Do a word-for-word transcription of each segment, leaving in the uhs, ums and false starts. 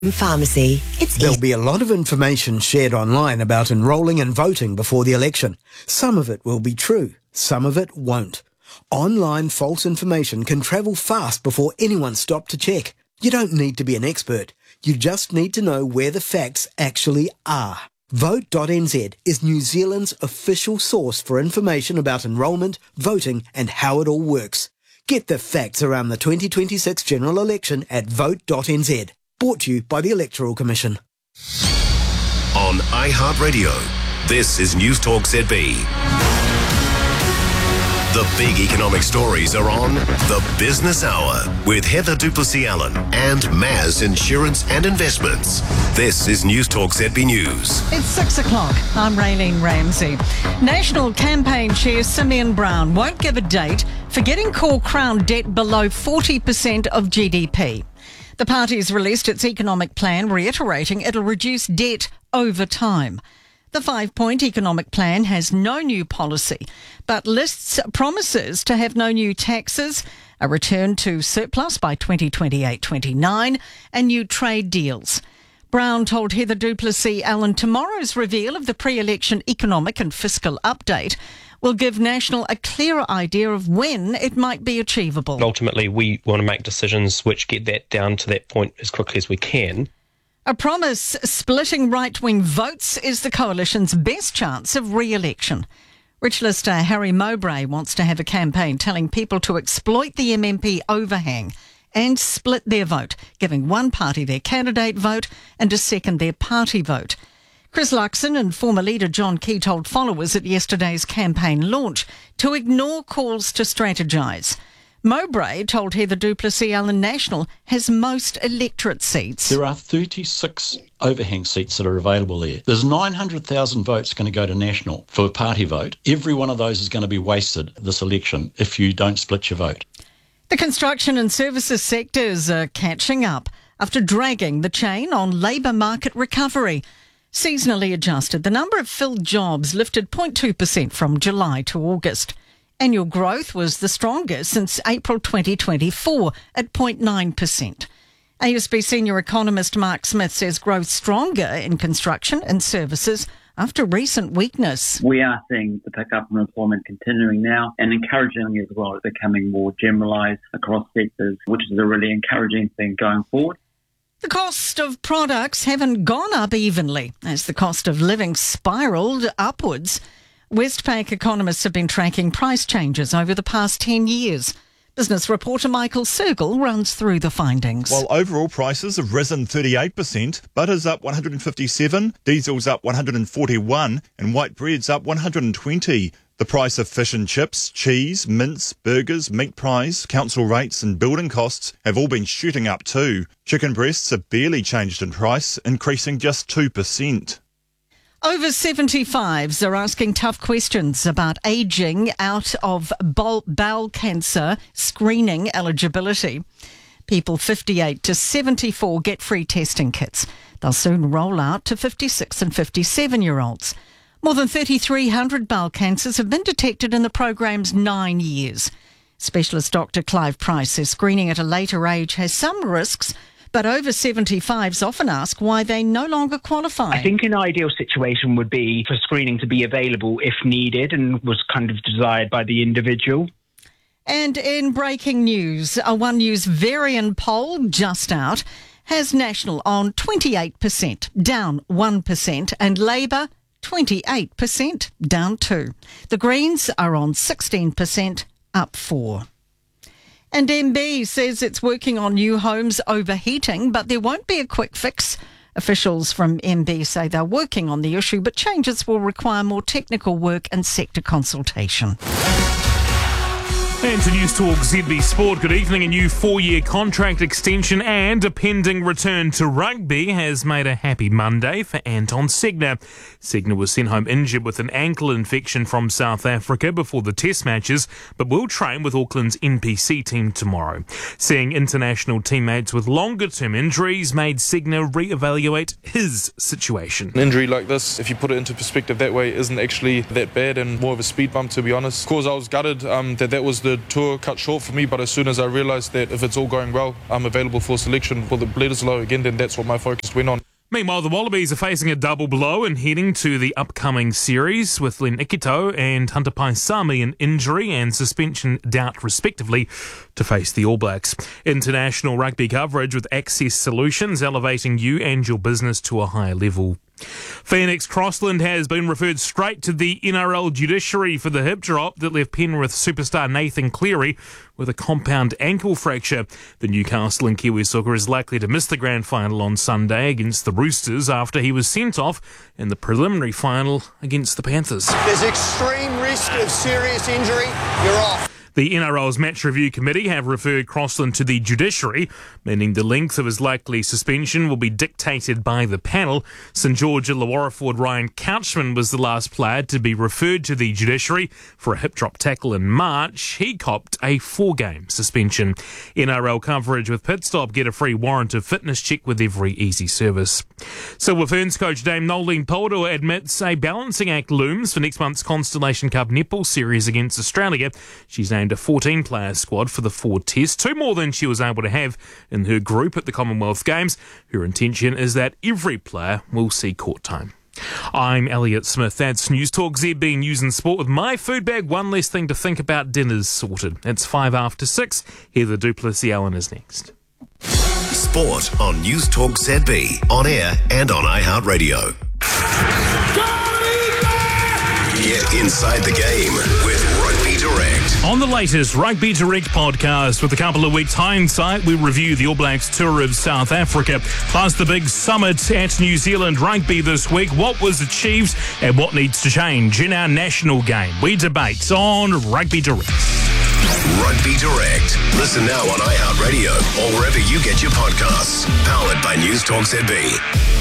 Pharmacy. It's There'll easy. be a lot of information shared online about enrolling and voting before the election. Some of it will be true, some of it won't. Online false information can travel fast before anyone stopped to check. You don't need to be an expert. You just need to know where the facts actually are. vote dot n z is New Zealand's official source for information about enrolment, voting and how it all works. Get the facts around the twenty twenty-six general election at vote dot n z. Brought to you by the Electoral Commission. On iHeartRadio, this is News Talk Z B. The big economic stories are on The Business Hour with Heather Duplessis-Allen and Maz Insurance and Investments. This is News Talk Z B News. It's six o'clock. I'm Raylene Ramsey. National Campaign Chair Simeon Brown won't give a date for getting core Crown debt below forty percent of G D P. The party's released its economic plan, reiterating it'll reduce debt over time. The five-point economic plan has no new policy, but lists promises to have no new taxes, a return to surplus by twenty twenty-eight twenty-nine, and new trade deals. Brown told Heather Duplessis-Allen tomorrow's reveal of the pre-election economic and fiscal update will give National a clearer idea of when it might be achievable. Ultimately, we want to make decisions which get that down to that point as quickly as we can. A promise splitting right-wing votes is the coalition's best chance of re-election. Rich Lister Harry Mowbray wants to have a campaign telling people to exploit the M M P overhang and split their vote, giving one party their candidate vote and a second their party vote. Chris Luxon and former leader John Key told followers at yesterday's campaign launch to ignore calls to strategise. Mowbray told Heather Duplessis-Allen National has most electorate seats. There are thirty-six overhang seats that are available there. There's nine hundred thousand votes going to go to National for a party vote. Every one of those is going to be wasted this election if you don't split your vote. The construction and services sectors are catching up after dragging the chain on labour market recovery. Seasonally adjusted, the number of filled jobs lifted zero point two percent from July to August. Annual growth was the strongest since April twenty twenty-four at zero point nine percent. A S B senior economist Mark Smith says growth stronger in construction and services after recent weakness. We are seeing the pickup in employment continuing now, and encouraging as well. It's becoming more generalised across sectors, which is a really encouraging thing going forward. The cost of products haven't gone up evenly as the cost of living spiralled upwards. Westpac economists have been tracking price changes over the past ten years. Business reporter Michael Sergel runs through the findings. While overall prices have risen thirty-eight percent, butter's up one hundred fifty-seven, diesel's up one hundred forty-one and white bread's up one hundred twenty. The price of fish and chips, cheese, mince, burgers, meat pies, council rates and building costs have all been shooting up too. Chicken breasts have barely changed in price, increasing just two percent. Over seventy-fives are asking tough questions about ageing out of bowel, bowel cancer screening eligibility. People fifty-eight to seventy-four get free testing kits. They'll soon roll out to fifty-six and fifty-seven-year-olds. More than thirty-three hundred bowel cancers have been detected in the programme's nine years. Specialist Doctor Clive Price says screening at a later age has some risks, but over seventy-fives often ask why they no longer qualify. I think an ideal situation would be for screening to be available if needed and was kind of desired by the individual. And in breaking news, a One News Varian poll just out has National on twenty-eight percent, down one percent, and Labour twenty-eight percent, down two. The Greens are on sixteen percent, up four. And M B says it's working on new homes overheating, but there won't be a quick fix. Officials from M B say they're working on the issue, but changes will require more technical work and sector consultation. And to News Talk Z B Sport, good evening. A new four-year contract extension and a pending return to rugby has made a happy Monday for Anton Segner. Segner was sent home injured with an ankle infection from South Africa before the test matches, but will train with Auckland's N P C team tomorrow. Seeing international teammates with longer-term injuries made Segner re-evaluate his situation. An injury like this, if you put it into perspective that way, isn't actually that bad and more of a speed bump, to be honest. Of course, I was gutted um, that that was the the tour cut short for me, but as soon as I realised that if it's all going well, I'm available for selection for the Bledisloe again, then that's what my focus went on. Meanwhile, the Wallabies are facing a double blow and heading to the upcoming series with Len Ikito and Hunter Paisami in injury and suspension doubt respectively to face the All Blacks. International rugby coverage with Access Solutions, elevating you and your business to a higher level. Phoenix Crossland has been referred straight to the N R L judiciary for the hip drop that left Penrith superstar Nathan Cleary with a compound ankle fracture. The Newcastle and Kiwi Soccer is likely to miss the grand final on Sunday against the Roosters after he was sent off in the preliminary final against the Panthers. There's extreme risk of serious injury. You're off. The N R L's Match Review Committee have referred Crossland to the judiciary, meaning the length of his likely suspension will be dictated by the panel. St George Illawarra forward Ryan Couchman was the last player to be referred to the judiciary for a hip drop tackle in March. He copped a four-game suspension. N R L coverage with Pitstop. Get a free warrant of fitness check with every easy service. Silver Ferns coach Dame Nolene Poldor admits a balancing act looms for next month's Constellation Cup netball series against Australia. She's named a fourteen-player squad for the Ford Test, two more than she was able to have in her group at the Commonwealth Games. Her intention is that every player will see court time. I'm Elliot Smith. That's News Talk Z B News and Sport with my food bag. One less thing to think about. Dinner's sorted. It's five after six. Heather Duplessis-Allen is next. Sport on News Talk Z B, on air and on iHeartRadio. Get inside the game with Rugby Direct. On the latest Rugby Direct podcast, with a couple of weeks' hindsight, we review the All Blacks tour of South Africa, plus the big summit at New Zealand Rugby this week, what was achieved and what needs to change in our national game. We debate on Rugby Direct. Rugby Direct. Listen now on iHeartRadio or wherever you get your podcasts. Powered by News Talk Z B.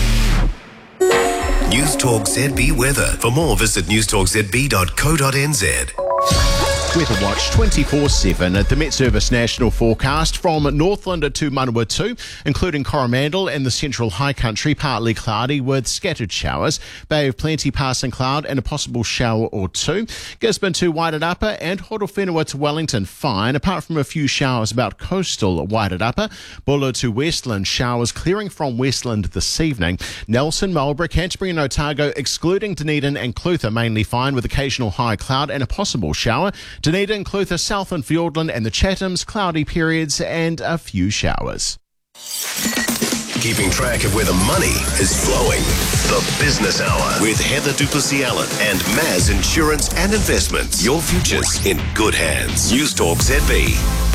News Talk Z B weather. For more, visit news talk z b dot co dot n z. Weather Watch twenty-four seven at the Met Service National Forecast from Northland to Manawatu, including Coromandel and the central high country, partly cloudy with scattered showers. Bay of Plenty passing cloud and a possible shower or two. Gisborne to Wairarapa and Horowhenua to Wellington fine, apart from a few showers about coastal Wairarapa. Buller to Westland, showers clearing from Westland this evening. Nelson, Marlborough, Canterbury and Otago, excluding Dunedin and Clutha, mainly fine with occasional high cloud and a possible shower. Dunedin, Clutha, South and Fiordland and the Chathams, cloudy periods and a few showers. Keeping track of where the money is flowing. The Business Hour with Heather Duplessis-Allen and Maz Insurance and Investments. Your future's in good hands. News Talk Z B.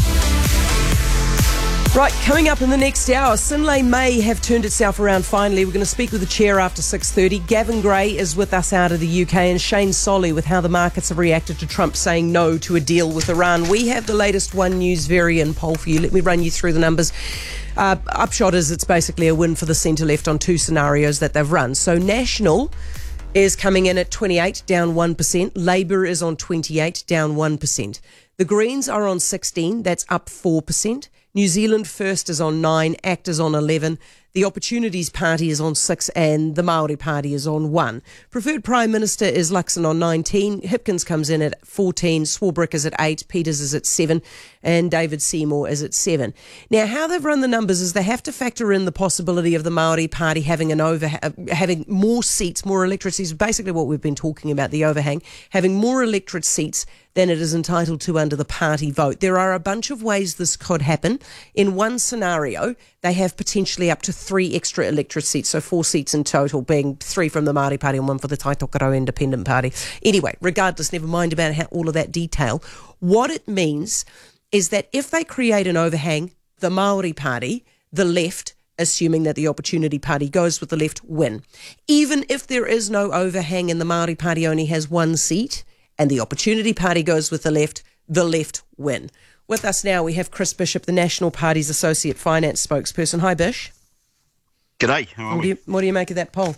Right, coming up in the next hour, Sinlay may have turned itself around finally. We're going to speak with the chair after six thirty. Gavin Gray is with us out of the U K and Shane Solly with how the markets have reacted to Trump saying no to a deal with Iran. We have the latest One News Varian poll for you. Let me run you through the numbers. Uh, upshot is it's basically a win for the centre-left on two scenarios that they've run. So National is coming in at twenty-eight, down one percent. Labour is on twenty-eight, down one percent. The Greens are on sixteen, that's up four percent. New Zealand First is on nine, ACT is on eleven, the Opportunities Party is on six and the Māori Party is on one. Preferred Prime Minister is Luxon on nineteen, Hipkins comes in at fourteen, Swarbrick is at eight, Peters is at seven and David Seymour is at seven. Now how they've run the numbers is they have to factor in the possibility of the Māori Party having an over having more seats, more electorate seats, basically what we've been talking about, the overhang, having more electorate seats than it is entitled to under the party vote. There are a bunch of ways this could happen. In one scenario, they have potentially up to three extra electorate seats, so four seats in total, being three from the Māori Party and one for the Taitokaro Independent Party. Anyway, regardless, never mind about how, all of that detail. What it means is that if they create an overhang, the Māori Party, the left, assuming that the Opportunity Party goes with the left, win. Even if there is no overhang and the Māori Party only has one seat, and the Opportunity Party goes with the left, the left win. With us now, we have Chris Bishop, the National Party's Associate Finance Spokesperson. Hi, Bish. G'day. How are what, do you, what do you make of that poll?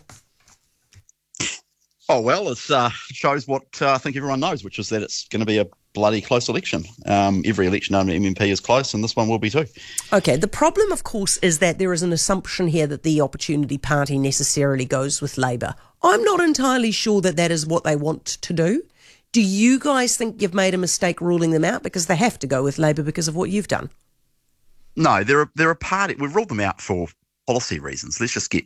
Oh, well, it uh, shows what uh, I think everyone knows, which is that it's going to be a bloody close election. Um, every election under M M P is close, and this one will be too. Okay, the problem, of course, is that there is an assumption here that the Opportunity Party necessarily goes with Labour. I'm not entirely sure that that is what they want to do. Do you guys think you've made a mistake ruling them out? Because they have to go with Labour because of what you've done. No, they're a, they're a party. We've ruled them out for policy reasons. Let's just get